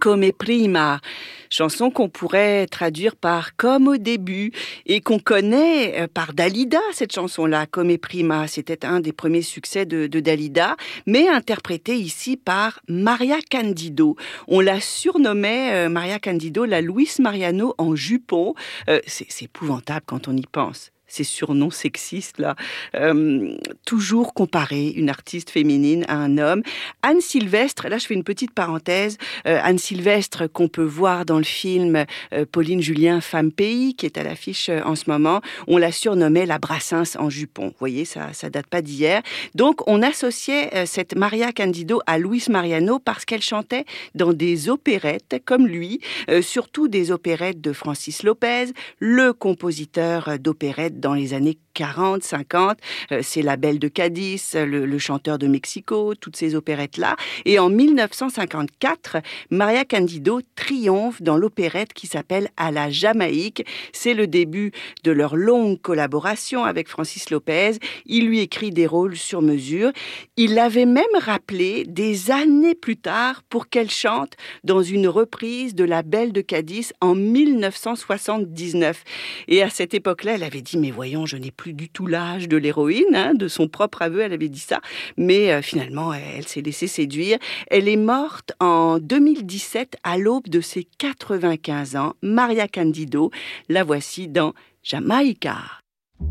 Come prima, chanson qu'on pourrait traduire par Comme au début et qu'on connaît par Dalida, cette chanson-là, Come prima. C'était un des premiers succès de Dalida, mais interprété ici par Maria Candido. On la surnommait, Maria Candido, la Luis Mariano en jupon. C'est épouvantable quand on y pense. Ces surnoms sexistes là, toujours comparer une artiste féminine à un homme. Anne Sylvestre, là je fais une petite parenthèse, Anne Sylvestre qu'on peut voir dans le film Pauline Julien, Femme Pays, qui est à l'affiche en ce moment, on la surnommait la Brassens en jupon. Vous voyez, ça date pas d'hier. Donc on associait cette Maria Candido à Luis Mariano parce qu'elle chantait dans des opérettes comme lui, surtout des opérettes de Francis Lopez, le compositeur d'opérettes dans les années 40, 50, c'est La Belle de Cadiz, le chanteur de Mexico, toutes ces opérettes-là. Et en 1954, Maria Candido triomphe dans l'opérette qui s'appelle À la Jamaïque. C'est le début de leur longue collaboration avec Francis Lopez. Il lui écrit des rôles sur mesure. Il l'avait même rappelé des années plus tard pour qu'elle chante dans une reprise de La Belle de Cadiz en 1979. Et à cette époque-là, elle avait dit « Mais voyons, je n'ai plus du tout l'âge de l'héroïne », de son propre aveu, elle avait dit ça. Mais finalement, elle s'est laissée séduire. Elle est morte en 2017 à l'aube de ses 95 ans. Maria Candido, la voici dans Jamaïca.